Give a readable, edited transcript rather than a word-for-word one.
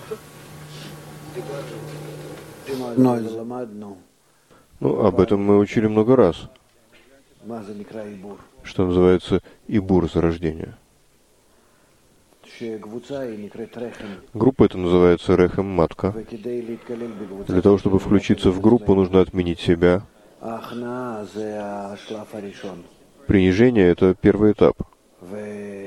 Ну, об этом мы учили много раз, что называется ибур, зарождение. Группа это называется рехем, матка. Для того, чтобы включиться в группу, нужно отменить себя. Принижение — это первый этап.